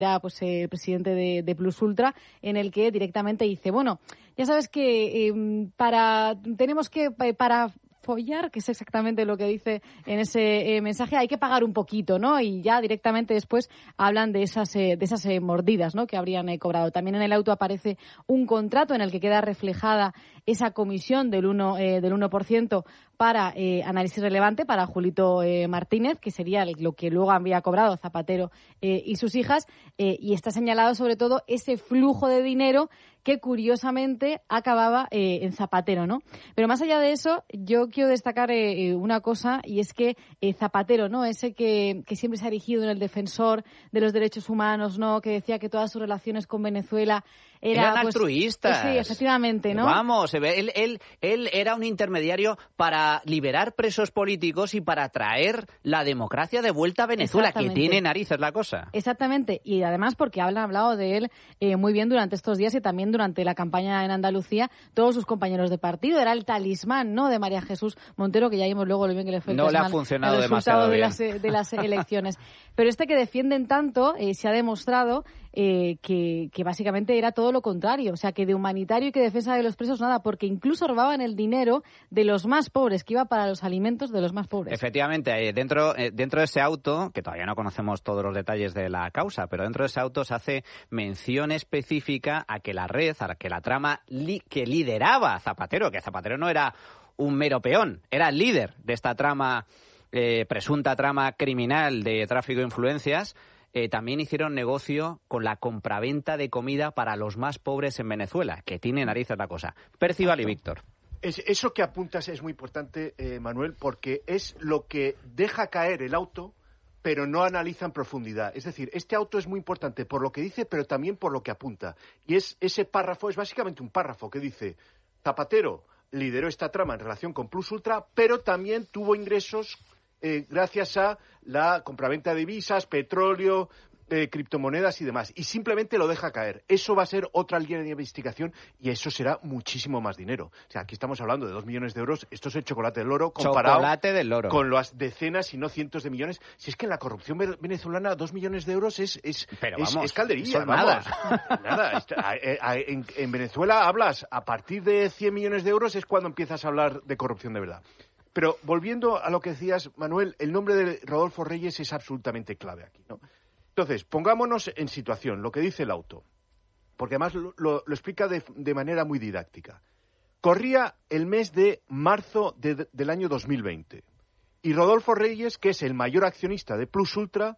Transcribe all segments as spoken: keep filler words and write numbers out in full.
era pues eh, el presidente de, de Plus Ultra, en el que directamente dice, bueno, ya sabes que eh, para tenemos que para follar, que es exactamente lo que dice en ese eh, mensaje, hay que pagar un poquito, ¿no? Y ya directamente después hablan de esas eh, de esas eh, mordidas, ¿no?, que habrían eh, cobrado. También en el auto aparece un contrato en el que queda reflejada esa comisión del uno eh, del uno por ciento para eh, análisis relevante para Julito eh, Martínez, que sería lo que luego habría cobrado Zapatero eh, y sus hijas, eh, y está señalado sobre todo ese flujo de dinero que curiosamente acababa eh, en Zapatero, ¿no? Pero más allá de eso, yo quiero destacar eh, una cosa, y es que eh, Zapatero, ¿no?, ese que, que siempre se ha erigido en el defensor de los derechos humanos, ¿no?, que decía que todas sus relaciones con Venezuela era, eran pues, altruistas. Pues sí, efectivamente, ¿no? Vamos, él, él, él era un intermediario para liberar presos políticos y para traer la democracia de vuelta a Venezuela, que tiene narices la cosa. Exactamente, y además porque han hablado de él eh, muy bien durante estos días y también durante la campaña en Andalucía, todos sus compañeros de partido. Era el talismán, ¿no?, de María Jesús Montero, que ya vimos luego lo bien que le fue el, no talismán, le ha funcionado el demasiado de bien. Las, de las elecciones. Pero este que defienden tanto eh, se ha demostrado eh, que, que básicamente era todo lo contrario. O sea, que de humanitario y que defensa de los presos nada, porque incluso robaban el dinero de los más pobres, que iba para los alimentos de los más pobres. Efectivamente, dentro, dentro de ese auto, que todavía no conocemos todos los detalles de la causa, pero dentro de ese auto se hace mención específica a que la red, a que la trama li, que lideraba Zapatero, que Zapatero no era un mero peón, era el líder de esta trama, eh, presunta trama criminal de tráfico de influencias, eh, también hicieron negocio con la compraventa de comida para los más pobres en Venezuela, que tiene narices la cosa. Percival y Víctor. Es, eso que apuntas es muy importante, eh, Manuel, porque es lo que deja caer el auto, pero no analiza en profundidad. Es decir, este auto es muy importante por lo que dice, pero también por lo que apunta. Y es ese párrafo, es básicamente un párrafo que dice: Zapatero lideró esta trama en relación con Plus Ultra, pero también tuvo ingresos eh, gracias a la compraventa de divisas, petróleo, eh, criptomonedas y demás. Y simplemente lo deja caer. Eso va a ser otra línea de investigación y eso será muchísimo más dinero. O sea, aquí estamos hablando de dos millones de euros. Esto es el chocolate del loro comparado chocolate del loro. con las decenas y no cientos de millones. Si es que en la corrupción venezolana dos millones de euros es, es, Pero es, vamos, es calderilla. Nada. nada. En, en Venezuela hablas, a partir de cien millones de euros es cuando empiezas a hablar de corrupción de verdad. Pero volviendo a lo que decías, Manuel, el nombre de Rodolfo Reyes es absolutamente clave aquí, ¿no? Entonces, pongámonos en situación, lo que dice el auto, porque además lo, lo, lo explica de, de manera muy didáctica. Corría el mes de marzo de, de, del año dos mil veinte y Rodolfo Reyes, que es el mayor accionista de Plus Ultra,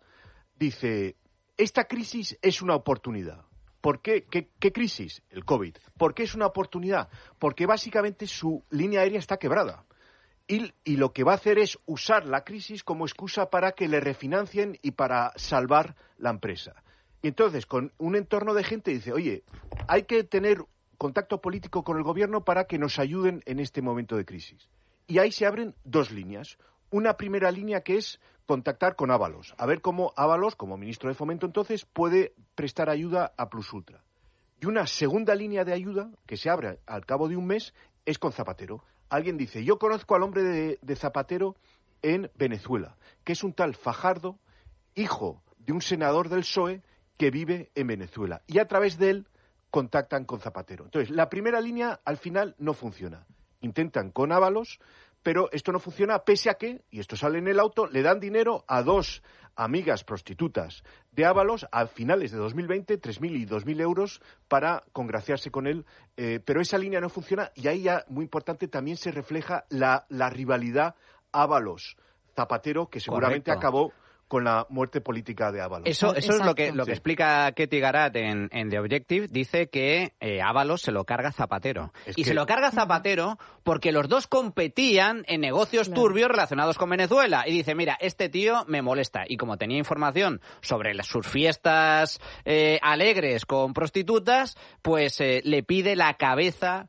dice: esta crisis es una oportunidad. ¿Por qué? ¿Qué, qué crisis? El COVID. ¿Por qué es una oportunidad? Porque básicamente su línea aérea está quebrada. Y, y lo que va a hacer es usar la crisis como excusa para que le refinancien y para salvar la empresa. Y entonces, con un entorno de gente, dice: oye, hay que tener contacto político con el gobierno para que nos ayuden en este momento de crisis. Y ahí se abren dos líneas. Una primera línea que es contactar con Ábalos, a ver cómo Ábalos, como ministro de Fomento entonces, puede prestar ayuda a Plus Ultra. Y una segunda línea de ayuda, que se abre al cabo de un mes, es con Zapatero. Alguien dice: yo conozco al hombre de, de Zapatero en Venezuela, que es un tal Fajardo, hijo de un senador del P S O E que vive en Venezuela. Y a través de él contactan con Zapatero. Entonces, la primera línea al final no funciona. Intentan con Ábalos, pero esto no funciona pese a que, y esto sale en el auto, le dan dinero a dos amigas prostitutas de Ábalos a finales de dos mil veinte, tres mil y dos mil euros para congraciarse con él, eh, pero esa línea no funciona y ahí ya, muy importante, también se refleja la, la rivalidad Ábalos-Zapatero, que seguramente Correcto. acabó con la muerte política de Ábalos. Eso, eso es lo que, lo que sí. explica Ketty Garat en, en The Objective. Dice que eh, Ábalos se lo carga Zapatero. Es y que... se lo carga Zapatero porque los dos competían en negocios claro. turbios relacionados con Venezuela. Y dice: mira, este tío me molesta. Y como tenía información sobre las, sus fiestas eh, alegres con prostitutas, pues eh, le pide la cabeza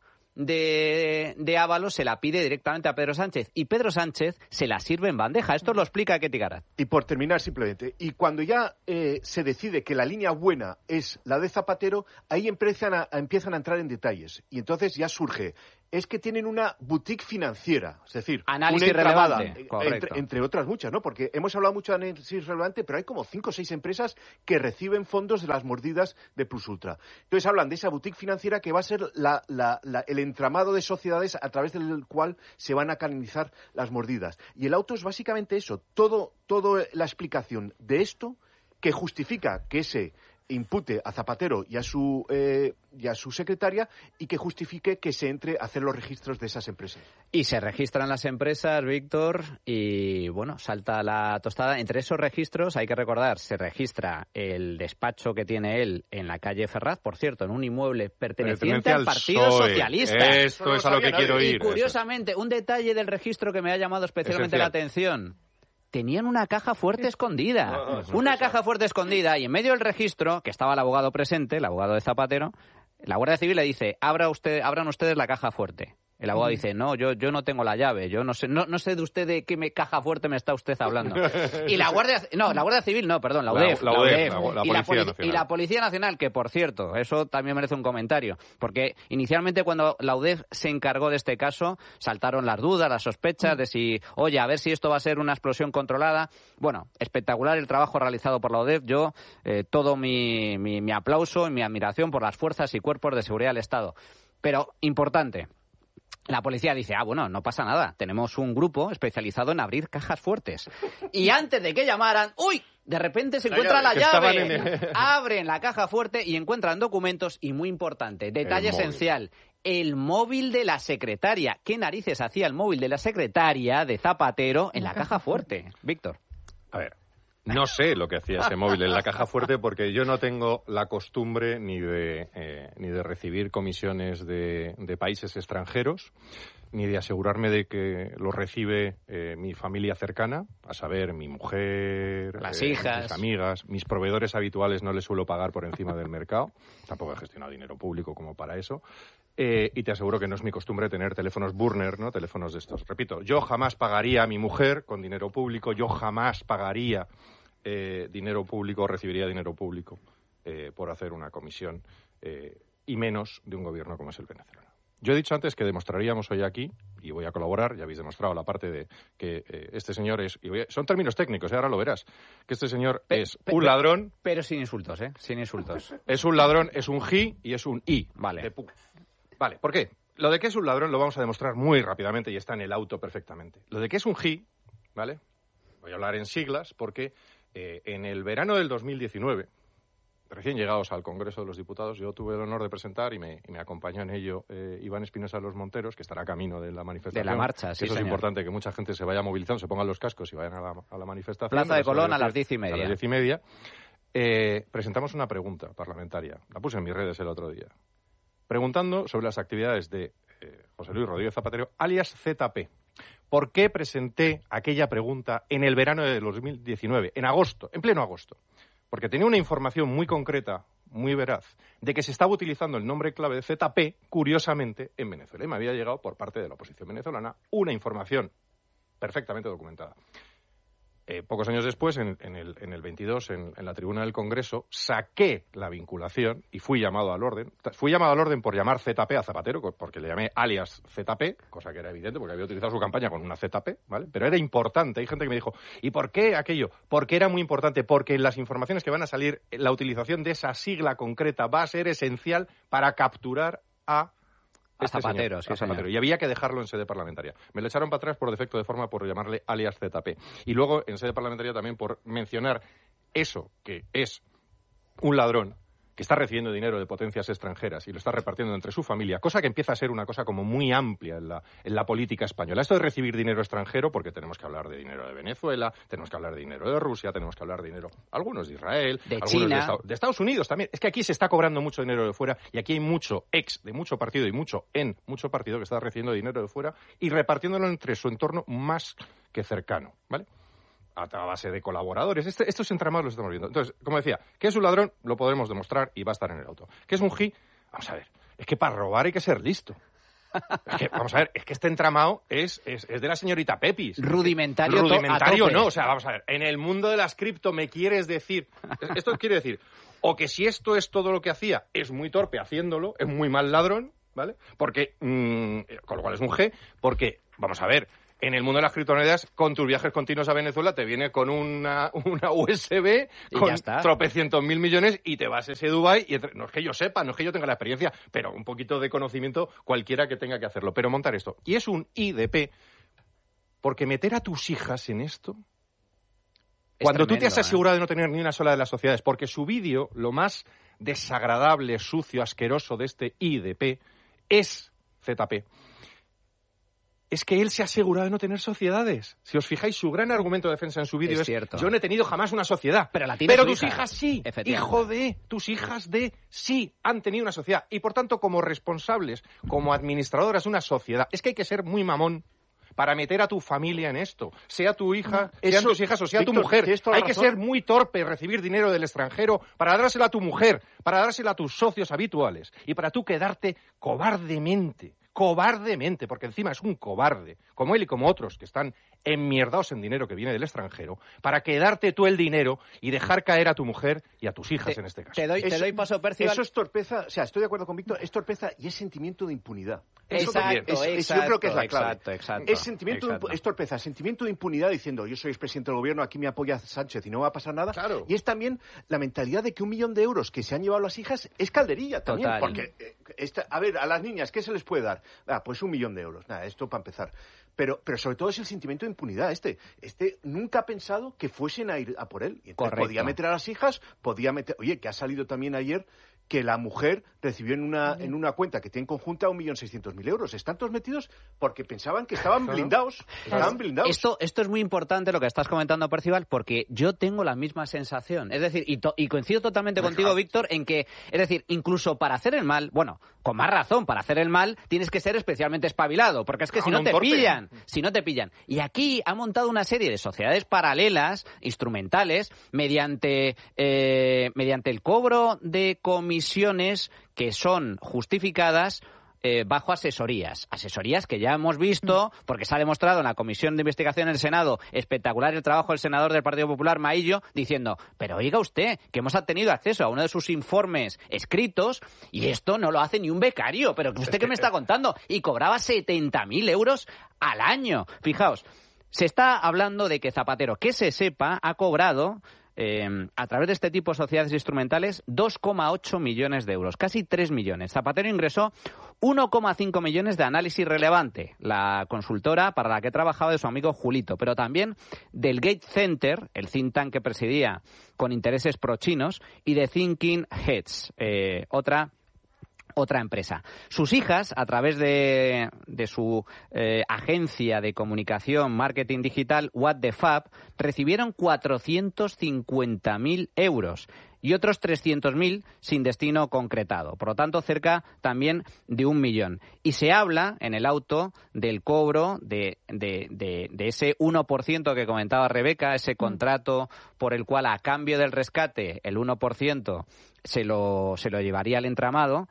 de, de Ábalos, se la pide directamente a Pedro Sánchez y Pedro Sánchez se la sirve en bandeja. Esto lo explica Ketty Garat. Y por terminar simplemente, y cuando ya eh, se decide que la línea buena es la de Zapatero, ahí empiezan a, a, empiezan a entrar en detalles y entonces ya surge es que tienen una boutique financiera, es decir, análisis una entramada, relevante, entre, entre otras muchas, ¿no? Porque hemos hablado mucho de análisis relevante, pero hay como cinco o seis empresas que reciben fondos de las mordidas de Plus Ultra. Entonces hablan de esa boutique financiera que va a ser la, la, la, el entramado de sociedades a través del cual se van a canalizar las mordidas. Y el auto es básicamente eso, todo, todo la explicación de esto que justifica que ese impute a Zapatero y a su eh, y a su secretaria y que justifique que se entre a hacer los registros de esas empresas. Y se registran las empresas, Víctor, y bueno, salta la tostada. Entre esos registros, hay que recordar, se registra el despacho que tiene él en la calle Ferraz, por cierto, en un inmueble perteneciente al Partido Socialista. Esto es a lo que quiero ir. Y curiosamente, un detalle del registro que me ha llamado especialmente la atención. Tenían una caja fuerte escondida, no, no, una caja fuerte escondida, y en medio del registro, que estaba el abogado presente, el abogado de Zapatero, la Guardia Civil le dice, abra usted, abran ustedes la caja fuerte. El abogado dice, no, yo yo no tengo la llave, yo no sé no, no sé de usted de qué me caja fuerte me está usted hablando. Y la Guardia no, la Guardia Civil no, perdón, la U D E F, la, la, la, U D E F, la, la, la y, la Policía Nacional. Y la Policía Nacional, que por cierto, eso también merece un comentario, porque inicialmente cuando la U D E F se encargó de este caso, saltaron las dudas, las sospechas de si, oye, a ver si esto va a ser una explosión controlada. Bueno, espectacular el trabajo realizado por la U D E F, yo eh, todo mi, mi, mi aplauso y mi admiración por las fuerzas y cuerpos de seguridad del Estado. Pero, importante, la policía dice, ah, bueno, no pasa nada, tenemos un grupo especializado en abrir cajas fuertes. Y antes de que llamaran, ¡uy!, de repente se encuentra la llave. El... Abren la caja fuerte y encuentran documentos y, muy importante, detalle el esencial, el móvil de la secretaria. ¿Qué narices hacía el móvil de la secretaria de Zapatero en la caja fuerte? Víctor. A ver. No sé lo que hacía ese móvil en la caja fuerte porque yo no tengo la costumbre ni de eh, ni de recibir comisiones de, de países extranjeros, ni de asegurarme de que lo recibe eh, mi familia cercana, a saber, mi mujer, las eh, hijas, mis amigas, mis proveedores habituales no les suelo pagar por encima del mercado, tampoco he gestionado dinero público como para eso. Eh, y te aseguro que no es mi costumbre tener teléfonos burner, ¿no? Teléfonos de estos. Repito, yo jamás pagaría a mi mujer con dinero público, yo jamás pagaría eh, dinero público, recibiría dinero público eh, por hacer una comisión, eh, y menos de un gobierno como es el venezolano. Yo he dicho antes que demostraríamos hoy aquí, y voy a colaborar, ya habéis demostrado la parte de que eh, este señor es, y voy a, son términos técnicos, ¿eh? Ahora lo verás, que este señor pe, es pe, un pe, ladrón. Pero sin insultos, ¿eh? Sin insultos. Es un ladrón, es un ji y es un i. Vale. De pu. Vale, ¿por qué? Lo de que es un ladrón lo vamos a demostrar muy rápidamente y está en el auto perfectamente. Lo de que es un ji, ¿vale? Voy a hablar en siglas porque eh, en el verano del dos mil diecinueve, recién llegados al Congreso de los Diputados, yo tuve el honor de presentar y me, y me acompañó en ello eh, Iván Espinosa de los Monteros, que estará a camino de la manifestación. De la marcha, sí, Eso señor. Es importante que mucha gente se vaya movilizando, se pongan los cascos y vayan a la, a la manifestación. Plaza de Colón a las diez y media. A las diez y media. Eh, presentamos una pregunta parlamentaria. La puse en mis redes el otro día. Preguntando sobre las actividades de eh, José Luis Rodríguez Zapatero, alias Z P. ¿Por qué presenté aquella pregunta en el verano de dos mil diecinueve, en agosto, en pleno agosto? Porque tenía una información muy concreta, muy veraz, de que se estaba utilizando el nombre clave de Z P, curiosamente, en Venezuela. Y me había llegado por parte de la oposición venezolana una información perfectamente documentada. Eh, pocos años después, en, en, el, en el veintidós, en, en la tribuna del Congreso, saqué la vinculación y fui llamado al orden. Fui llamado al orden por llamar Z P a Zapatero, porque le llamé alias Z P, cosa que era evidente porque había utilizado su campaña con una Z P, ¿vale? Pero era importante. Hay gente que me dijo, ¿y por qué aquello? Porque era muy importante, porque en las informaciones que van a salir, la utilización de esa sigla concreta va a ser esencial para capturar a... A este Zapatero, señor, sí, a Zapatero. señor. Y había que dejarlo en sede parlamentaria. Me lo echaron para atrás por defecto de forma por llamarle alias Z P. Y luego en sede parlamentaria también por mencionar eso que es un ladrón que está recibiendo dinero de potencias extranjeras y lo está repartiendo entre su familia, cosa que empieza a ser una cosa como muy amplia en la, en la política española. Esto de recibir dinero extranjero, porque tenemos que hablar de dinero de Venezuela, tenemos que hablar de dinero de Rusia, tenemos que hablar de dinero, algunos de Israel, de algunos China. de, Estados, de Estados Unidos también. Es que aquí se está cobrando mucho dinero de fuera y aquí hay mucho ex de mucho partido y mucho en mucho partido que está recibiendo dinero de fuera y repartiéndolo entre su entorno más que cercano, ¿vale? A base de colaboradores. Este, estos entramados los estamos viendo. Entonces, como decía, ¿qué es un ladrón? Lo podremos demostrar y va a estar en el auto. ¿Qué es un ji? Vamos a ver, es que para robar hay que ser listo. Es que, vamos a ver, es que este entramado es, es, es de la señorita Pepis. Rudimentario. Rudimentario no, o sea, vamos a ver, en el mundo de las cripto me quieres decir, esto quiere decir, o que si esto es todo lo que hacía, es muy torpe haciéndolo, es muy mal ladrón, ¿vale? Porque, mmm, con lo cual es un G, porque, vamos a ver, en el mundo de las criptomonedas, con tus viajes continuos a Venezuela, te viene con una, una U S B y con tropecientos mil millones y te vas a ese Dubái. Y entre... No es que yo sepa, no es que yo tenga la experiencia, pero un poquito de conocimiento cualquiera que tenga que hacerlo. Pero montar esto. Y es un I D P, porque meter a tus hijas en esto... Es cuando tremendo, tú te has asegurado ¿eh? de no tener ni una sola de las sociedades, porque su vídeo, lo más desagradable, sucio, asqueroso de este I D P es Z P. Es que él se ha asegurado de no tener sociedades. Si os fijáis, su gran argumento de defensa en su vídeo es, es yo no he tenido jamás una sociedad. Pero, la tiene pero tu tus hija. hijas sí, hijo de, tus hijas de sí han tenido una sociedad. Y por tanto, como responsables, como administradoras de una sociedad, es que hay que ser muy mamón para meter a tu familia en esto. Sea tu hija, no, sean tus hijas o sea Víctor, tu mujer. Hay que ser muy torpe recibir dinero del extranjero para dárselo a tu mujer, para dárselo a tus socios habituales y para tú quedarte cobardemente. Cobardemente, porque encima es un cobarde, como él y como otros que están enmierdados en dinero que viene del extranjero, para quedarte tú el dinero y dejar caer a tu mujer y a tus hijas te, en este caso. Te doy, eso, te doy paso, Percival. Eso es torpeza, o sea, estoy de acuerdo con Víctor, es torpeza y es sentimiento de impunidad. Eso exacto, es, es, exacto, yo creo que es la clave. Exacto, exacto, es, sentimiento exacto. De, es torpeza, sentimiento de impunidad diciendo yo soy expresidente del gobierno, aquí me apoya Sánchez y no va a pasar nada. Claro. Y es también la mentalidad de que un millón de euros que se han llevado las hijas es calderilla también. Total. Porque, eh, esta, a ver, a las niñas, ¿qué se les puede dar? Ah, pues un millón de euros. Nada, esto para empezar. Pero, pero sobre todo es el sentimiento de impunidad. Este, este nunca ha pensado que fuesen a ir a por él. Y entonces podía meter a las hijas, podía meter... Oye, que ha salido también ayer que la mujer recibió en una, en una cuenta que tiene conjunta un millón seiscientos mil euros. Están todos metidos porque pensaban que estaban blindados. Estaban blindados. Esto, esto es muy importante lo que estás comentando, Percival, porque yo tengo la misma sensación. Es decir, y, to, y coincido totalmente Deja. contigo, Víctor, en que, es decir, incluso para hacer el mal, bueno, con más razón, para hacer el mal tienes que ser especialmente espabilado, porque es que no, si no, no te torpe. pillan, si no te pillan. Y aquí ha montado una serie de sociedades paralelas, instrumentales, mediante, eh, mediante el cobro de comisiones que son justificadas eh, bajo asesorías. Asesorías que ya hemos visto, porque se ha demostrado en la Comisión de Investigación del Senado, espectacular el trabajo del senador del Partido Popular, Maillo, diciendo, pero oiga usted, que hemos tenido acceso a uno de sus informes escritos y esto no lo hace ni un becario. ¿Pero usted qué me está contando? Y cobraba setenta mil euros al año. Fijaos, se está hablando de que Zapatero, que se sepa, ha cobrado... Eh, a través de este tipo de sociedades instrumentales dos coma ocho millones de euros, casi tres millones. Zapatero ingresó uno coma cinco millones de Análisis Relevante, la consultora para la que trabajaba de su amigo Julito, pero también del Gate Center, el think tank que presidía con intereses pro-chinos, y de Thinking Heads, eh, otra otra empresa. Sus hijas, a través de, de su eh, agencia de comunicación, marketing digital, What the Fab, recibieron cuatrocientos cincuenta mil euros y otros trescientos mil sin destino concretado. Por lo tanto, cerca también de un millón. Y se habla en el auto del cobro de, de, de, de ese uno por ciento que comentaba Rebeca, ese contrato por el cual a cambio del rescate el uno por ciento se lo, se lo llevaría al entramado,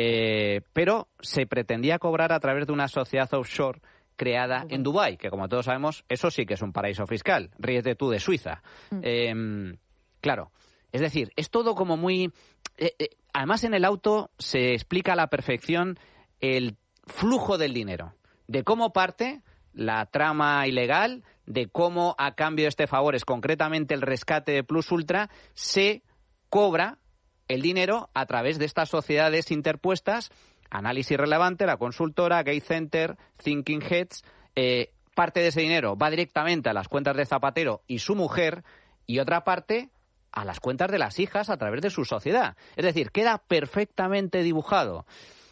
eh, pero se pretendía cobrar a través de una sociedad offshore creada en Dubái, que como todos sabemos, eso sí que es un paraíso fiscal. Ríete tú de Suiza. Mm. Eh, claro, es decir, es todo como muy... Eh, eh, además, en el auto se explica a la perfección el flujo del dinero, de cómo parte la trama ilegal, de cómo a cambio de este favor es concretamente el rescate de Plus Ultra, se cobra el dinero a través de estas sociedades interpuestas, Análisis Relevante, la consultora, Gate Center, Thinking Heads. Eh, parte de ese dinero va directamente a las cuentas de Zapatero y su mujer y otra parte a las cuentas de las hijas a través de su sociedad. Es decir, queda perfectamente dibujado.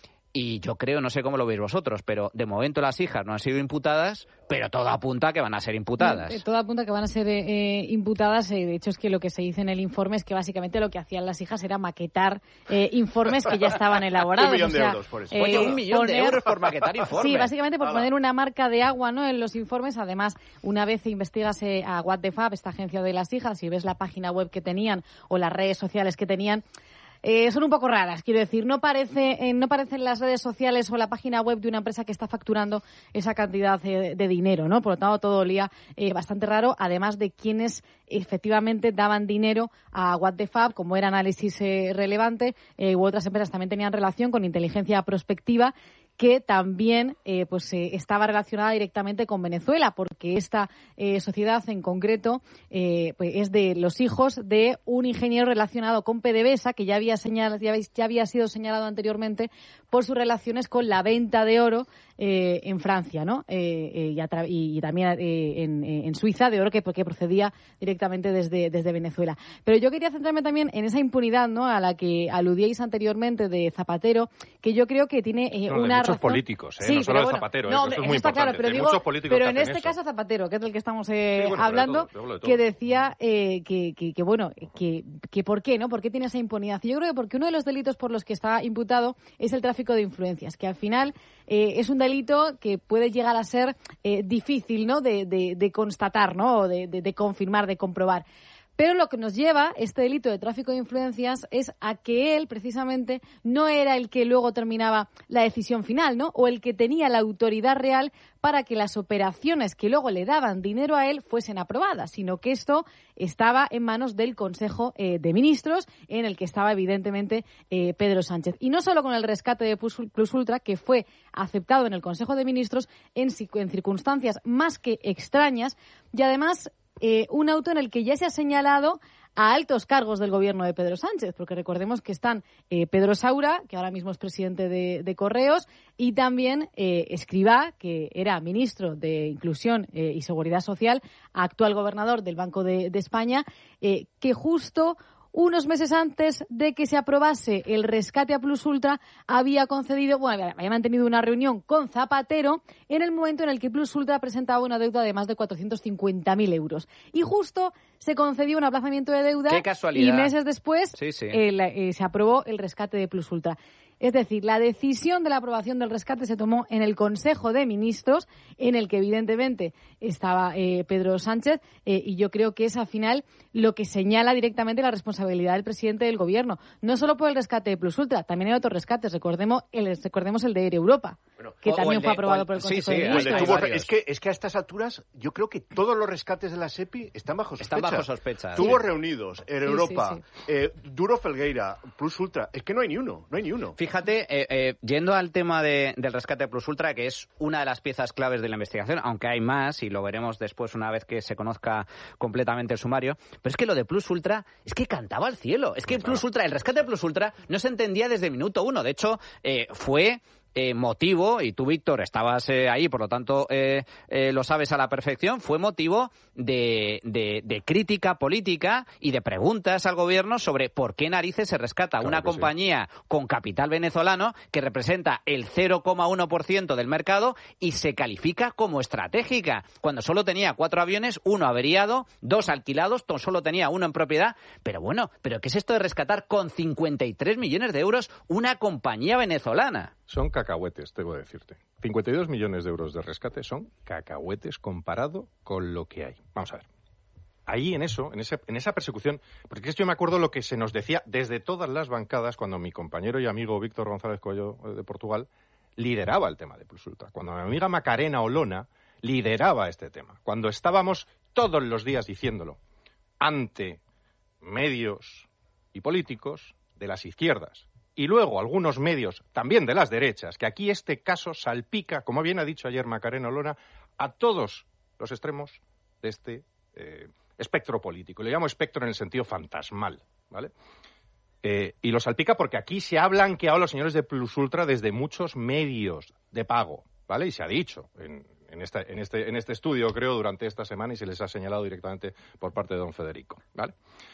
Y yo creo, no sé cómo lo veis vosotros, pero de momento las hijas no han sido imputadas, pero todo apunta a que van a ser imputadas. Eh, todo apunta a que van a ser eh, imputadas. Eh, de hecho, es que lo que se dice en el informe es que básicamente lo que hacían las hijas era maquetar eh, informes que ya estaban elaborados. Un millón o sea, de euros por eso. Eh, Oye, un millón poner... de euros por maquetar informes. Sí, básicamente por Hala. poner una marca de agua, ¿no?, en los informes. Además, una vez investigas eh, a What the Fab, esta agencia de las hijas, y ves la página web que tenían o las redes sociales que tenían, eh, son un poco raras, quiero decir. No parece, eh, no parece en las redes sociales o la página web de una empresa que está facturando esa cantidad de, de dinero, ¿no? Por lo tanto, todo olía eh, bastante raro, además de quienes efectivamente daban dinero a What the Fab, como era Análisis eh, Relevante, eh, u otras empresas también tenían relación con inteligencia prospectiva, que también eh, pues eh, estaba relacionada directamente con Venezuela, porque esta eh, sociedad en concreto eh, pues es de los hijos de un ingeniero relacionado con PDVSA, que ya había señal, ya, ya había sido señalado anteriormente por sus relaciones con la venta de oro eh, en Francia, ¿no? Eh, eh, y, tra- y, y también eh, en, en Suiza, de oro que, que procedía directamente desde, desde Venezuela. Pero yo quería centrarme también en esa impunidad, ¿no?, a la que aludíais anteriormente de Zapatero, que yo creo que tiene eh, no, una muchos razón... políticos, ¿eh? Sí, no solo bueno, de Zapatero, no, ¿eh? Eso es eso muy está importante. claro, pero, Hay digo, muchos políticos pero que en hacen este eso. caso Zapatero, que es del que estamos eh, sí, bueno, hablando, de todo, de todo. que decía eh, que, que, que, bueno, que, que por qué, ¿no? ¿Por qué tiene esa impunidad? Y yo creo que porque uno de los delitos por los que está imputado es el tráfico de influencias, que al final eh, es un delito que puede llegar a ser eh, difícil, ¿no?, de, de, de constatar, ¿no?, o de, de, de confirmar, de comprobar. Pero lo que nos lleva, este delito de tráfico de influencias, es a que él, precisamente, no era el que luego terminaba la decisión final, ¿no?, o el que tenía la autoridad real para que las operaciones que luego le daban dinero a él fuesen aprobadas, sino que esto estaba en manos del Consejo eh, de Ministros, en el que estaba, evidentemente, eh, Pedro Sánchez. Y no solo con el rescate de Plus, Plus Ultra, que fue aceptado en el Consejo de Ministros en, en circunstancias más que extrañas, y además... Eh, un auto en el que ya se ha señalado a altos cargos del gobierno de Pedro Sánchez, porque recordemos que están eh, Pedro Saura, que ahora mismo es presidente de, de Correos, y también eh, Escrivá, que era ministro de Inclusión eh, y Seguridad Social, actual gobernador del Banco de, de España, eh, que justo unos meses antes de que se aprobase el rescate a Plus Ultra, había concedido, bueno, había mantenido una reunión con Zapatero en el momento en el que Plus Ultra presentaba una deuda de más de cuatrocientos cincuenta mil euros. Y justo se concedió un aplazamiento de deuda. ¡Qué casualidad! Y meses después sí, sí. Eh, la, eh, se aprobó el rescate de Plus Ultra. Es decir, la decisión de la aprobación del rescate se tomó en el Consejo de Ministros, en el que evidentemente estaba eh, Pedro Sánchez, eh, y yo creo que es al final lo que señala directamente la responsabilidad del presidente del Gobierno. No solo por el rescate de Plus Ultra, también hay otros rescates. Recordemos el, recordemos el de Air Europa, bueno, que también fue de, aprobado por el Consejo sí, sí, de Ministros. Tuvo, es, que, es que a estas alturas yo creo que todos los rescates de la SEPI están bajo sospecha. Están bajo sospecha. Tuvo sí. reunidos Air Europa, sí, sí, sí. Eh, Duro Felgueira, Plus Ultra. Es que no hay ni uno, no hay ni uno. Fíjate, eh, eh, yendo al tema de, del rescate de Plus Ultra, que es una de las piezas claves de la investigación, aunque hay más y lo veremos después una vez que se conozca completamente el sumario, pero es que lo de Plus Ultra es que cantaba al cielo. Es que claro. Plus Ultra, el rescate de Plus Ultra no se entendía desde el minuto uno. De hecho, eh, fue... Eh, motivo, y tú, Víctor, estabas eh, ahí, por lo tanto eh, eh, lo sabes a la perfección, fue motivo de, de, de crítica política y de preguntas al gobierno sobre por qué narices se rescata claro una compañía sí. con capital venezolano que representa el cero coma uno por ciento del mercado y se califica como estratégica, cuando solo tenía cuatro aviones, uno averiado, dos alquilados, solo tenía uno en propiedad. Pero bueno, ¿pero qué es esto de rescatar con cincuenta y tres millones de euros una compañía venezolana? Son cacahuetes, debo decirte. cincuenta y dos millones de euros de rescate son cacahuetes comparado con lo que hay. Vamos a ver. Ahí en eso, en, ese, en esa persecución, porque es que yo me acuerdo lo que se nos decía desde todas las bancadas cuando mi compañero y amigo Víctor González Coello de Portugal lideraba el tema de Plus Ultra. Cuando mi amiga Macarena Olona lideraba este tema. Cuando estábamos todos los días diciéndolo ante medios y políticos de las izquierdas. Y luego algunos medios, también de las derechas, que aquí este caso salpica, como bien ha dicho ayer Macarena Olona, a todos los extremos de este eh, espectro político. Le llamo espectro en el sentido fantasmal, ¿vale? Eh, y lo salpica porque aquí se ha blanqueado a los señores de Plus Ultra desde muchos medios de pago, ¿vale? Y se ha dicho en, en, esta, en, este, en este estudio, creo, durante esta semana, y se les ha señalado directamente por parte de don Federico, ¿vale?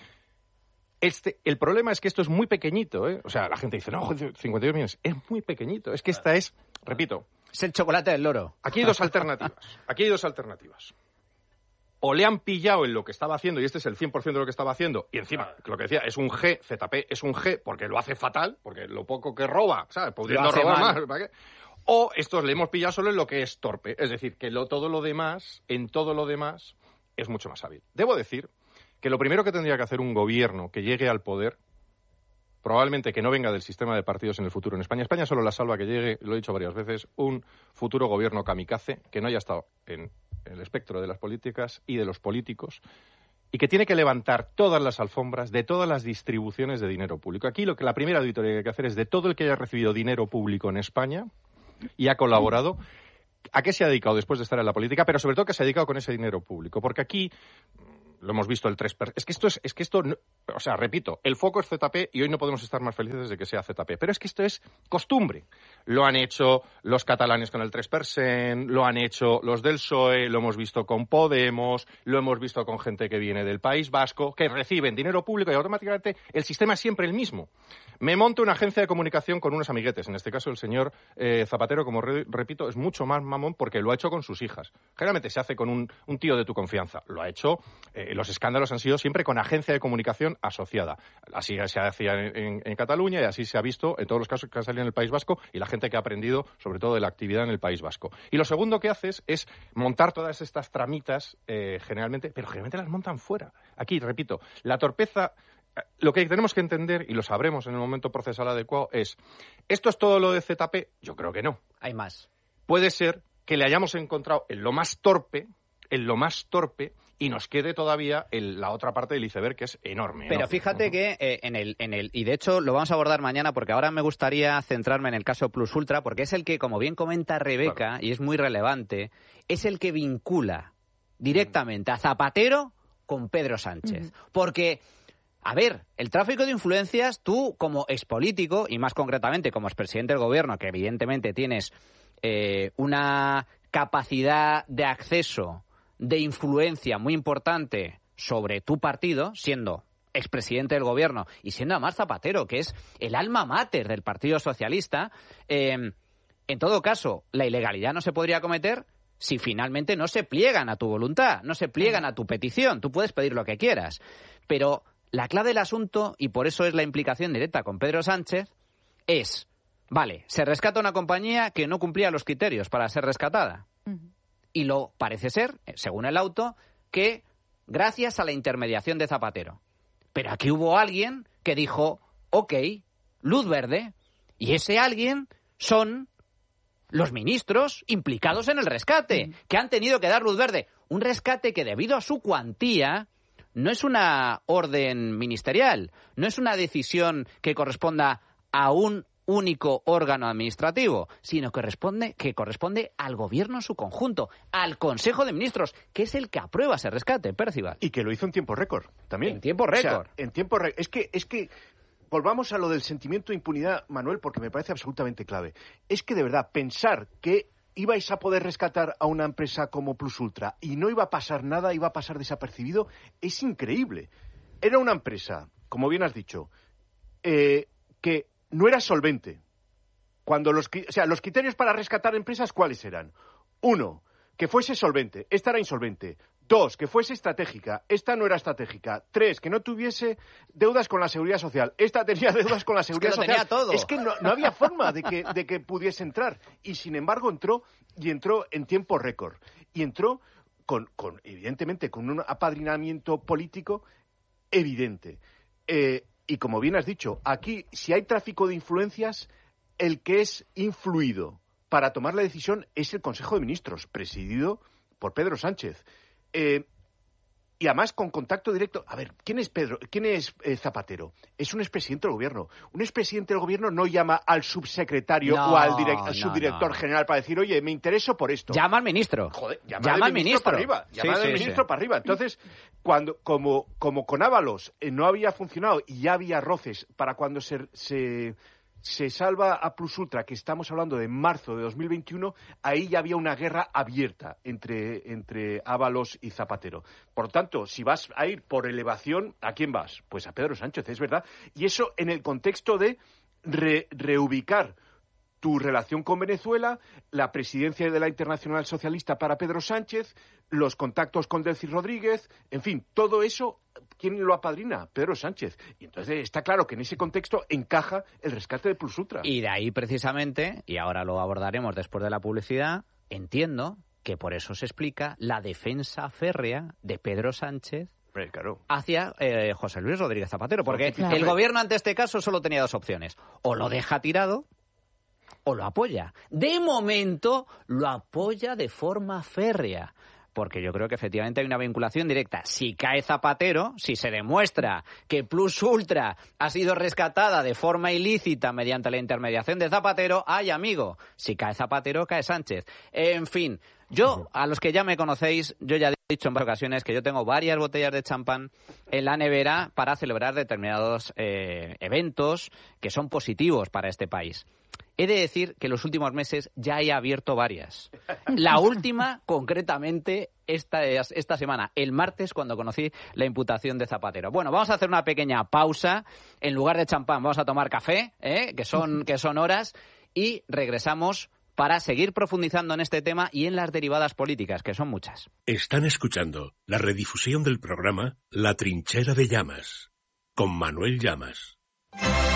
Este, el problema es que esto es muy pequeñito, ¿eh? O sea, la gente dice, no, cincuenta y dos millones, es muy pequeñito. Es que esta es, repito... Es el chocolate del loro. Aquí hay dos alternativas. Aquí hay dos alternativas. O le han pillado en lo que estaba haciendo, y este es el cien por ciento de lo que estaba haciendo, y encima, lo que decía, es un G, Z P es un G, porque lo hace fatal, porque lo poco que roba, ¿sabes? Pudiendo robar mal. más, ¿para qué? O estos le hemos pillado solo en lo que es torpe. Es decir, que lo, todo lo demás, en todo lo demás, es mucho más hábil. Debo decir... que lo primero que tendría que hacer un gobierno que llegue al poder probablemente que no venga del sistema de partidos en el futuro en España. España solo la salva que llegue, lo he dicho varias veces, un futuro gobierno kamikaze que no haya estado en el espectro de las políticas y de los políticos y que tiene que levantar todas las alfombras de todas las distribuciones de dinero público. Aquí lo que la primera auditoría que hay que hacer es de todo el que haya recibido dinero público en España y ha colaborado, a qué se ha dedicado después de estar en la política, pero sobre todo que se ha dedicado con ese dinero público. Porque aquí lo hemos visto el tres por ciento. Es que esto es, es que esto, no, o sea, repito, el foco es Z P y hoy no podemos estar más felices de que sea Z P. Pero es que esto es costumbre. Lo han hecho los catalanes con el tres por ciento, lo han hecho los del P S O E, lo hemos visto con Podemos, lo hemos visto con gente que viene del País Vasco, que reciben dinero público y automáticamente el sistema es siempre el mismo. Me monto una agencia de comunicación con unos amiguetes. En este caso, el señor eh, Zapatero, como re, repito, es mucho más mamón porque lo ha hecho con sus hijas. Generalmente se hace con un, un tío de tu confianza. Lo ha hecho... Eh, los escándalos han sido siempre con agencia de comunicación asociada. Así se hacía en, en, en Cataluña y así se ha visto en todos los casos que han salido en el País Vasco y la gente que ha aprendido sobre todo de la actividad en el País Vasco. Y lo segundo que haces es montar todas estas tramitas eh, generalmente, pero generalmente las montan fuera. Aquí, repito, la torpeza... Lo que tenemos que entender, y lo sabremos en el momento procesal adecuado, es ¿esto es todo lo de Z P? Yo creo que no. Hay más. Puede ser que le hayamos encontrado en lo más torpe, en lo más torpe, y nos quede todavía el, la otra parte del iceberg, que es enorme. Pero ¿no? fíjate que eh, en el en el y de hecho lo vamos a abordar mañana, porque ahora me gustaría centrarme en el caso Plus Ultra, porque es el que, como bien comenta Rebeca, claro, y es muy relevante, es el que vincula directamente a Zapatero con Pedro Sánchez. Uh-huh. Porque, a ver, el tráfico de influencias, tú como expolítico, y más concretamente como expresidente del gobierno, que evidentemente tienes eh, una capacidad de acceso, de influencia muy importante sobre tu partido, siendo expresidente del gobierno y siendo además Zapatero, que es el alma mater del Partido Socialista, eh, en todo caso, la ilegalidad no se podría cometer si finalmente no se pliegan a tu voluntad, no se pliegan a tu petición. Tú puedes pedir lo que quieras, pero la clave del asunto, y por eso es la implicación directa con Pedro Sánchez, es, vale, se rescata una compañía que no cumplía los criterios para ser rescatada. Uh-huh. Y lo parece ser, según el auto, que gracias a la intermediación de Zapatero. Pero aquí hubo alguien que dijo, ok, luz verde, y ese alguien son los ministros implicados en el rescate, uh-huh, que han tenido que dar luz verde. Un rescate que, debido a su cuantía, no es una orden ministerial, no es una decisión que corresponda a un único órgano administrativo, sino que responde, que corresponde al gobierno en su conjunto, al Consejo de Ministros, que es el que aprueba ese rescate, Percival. Y que lo hizo en tiempo récord, también. En tiempo récord. O sea, en tiempo récord. Es que, es que, volvamos a lo del sentimiento de impunidad, Manuel, porque me parece absolutamente clave. Es que, de verdad, pensar que ibais a poder rescatar a una empresa como Plus Ultra y no iba a pasar nada, iba a pasar desapercibido, es increíble. Era una empresa, como bien has dicho, eh, que no era solvente. Cuando los, o sea, los criterios para rescatar empresas, ¿cuáles eran? Uno, que fuese solvente. Esta era insolvente. Dos, que fuese estratégica. Esta no era estratégica. Tres, que no tuviese deudas con la Seguridad Social. Esta tenía deudas con la Seguridad es que Social. Lo tenía todo. Es que no, no había forma de que, de que pudiese entrar. Y sin embargo entró, y entró en tiempo récord. Y entró con, con evidentemente, con un apadrinamiento político evidente. Eh, Y como bien has dicho, aquí, si hay tráfico de influencias, el que es influido para tomar la decisión es el Consejo de Ministros, presidido por Pedro Sánchez. Eh, y además con contacto directo. A ver, ¿quién es Pedro? ¿Quién es eh, Zapatero? Es un expresidente del gobierno. Un expresidente del gobierno no llama al subsecretario no, o al, direct, al no, subdirector no. general para decir, oye, me intereso por esto. Llama al ministro. Joder, llama, llama al ministro, ministro para arriba. Llama sí, al sí, ministro sí. para arriba. Entonces, cuando, como, como con Ábalos eh, no había funcionado y ya había roces para cuando se... se se salva a Plus Ultra, que estamos hablando de marzo de dos mil veintiuno, ahí ya había una guerra abierta entre, entre Ábalos y Zapatero. Por lo tanto, si vas a ir por elevación, ¿a quién vas? Pues a Pedro Sánchez, es verdad. Y eso en el contexto de re, reubicar tu relación con Venezuela, la presidencia de la Internacional Socialista para Pedro Sánchez, los contactos con Delcy Rodríguez, en fin, todo eso, ¿quién lo apadrina? Pedro Sánchez. Y entonces está claro que en ese contexto encaja el rescate de Plus Ultra. Y de ahí precisamente, y ahora lo abordaremos después de la publicidad, entiendo que por eso se explica la defensa férrea de Pedro Sánchez Claro. hacia eh, José Luis Rodríguez Zapatero, porque claro. el gobierno ante este caso solo tenía dos opciones: o lo deja tirado o lo apoya. De momento lo apoya de forma férrea, porque yo creo que efectivamente hay una vinculación directa. Si cae Zapatero, si se demuestra que Plus Ultra ha sido rescatada de forma ilícita mediante la intermediación de Zapatero, ¡ay, amigo! Si cae Zapatero, cae Sánchez. En fin, yo, a los que ya me conocéis, yo ya he dicho en varias ocasiones que yo tengo varias botellas de champán en la nevera para celebrar determinados eh, eventos que son positivos para este país. He de decir que en los últimos meses ya he abierto varias. La última, concretamente, esta, esta semana, el martes, cuando conocí la imputación de Zapatero. Bueno, vamos a hacer una pequeña pausa. En lugar de champán, vamos a tomar café, ¿eh? que son, que son horas, y regresamos para seguir profundizando en este tema y en las derivadas políticas, que son muchas. Están escuchando la redifusión del programa La Trinchera de Llamas, con Manuel Llamas.